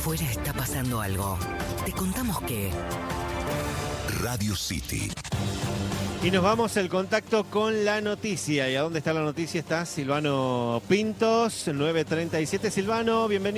afuera está pasando algo. Te contamos que... Radio City. Y nos vamos al contacto con la noticia. ¿Y a dónde está la noticia? Está Silvano Pintos, 9:37. Silvano, bienvenido.